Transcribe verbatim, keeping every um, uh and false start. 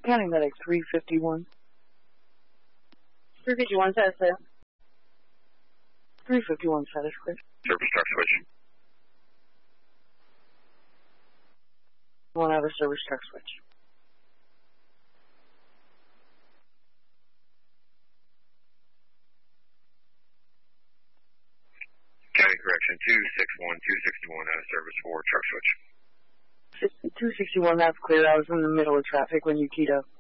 County Medic three fifty-one. three fifty-one, status clear. three fifty-one, status clear. Service truck switch. One out of service truck switch. County correction, two six one, two sixty-one out of service for truck switch. two sixty-one, that's clear. I was in the middle of traffic when you keyed up.